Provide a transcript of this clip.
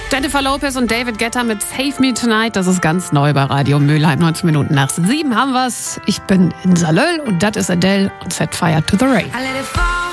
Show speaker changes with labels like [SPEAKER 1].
[SPEAKER 1] Jennifer Lopez und David Guetta mit Save Me Tonight. Das ist ganz neu bei Radio Mülheim. 19 Minuten nach 7 haben wir's. Ich bin in Salöl und das ist Adele und Set Fire to the Rain.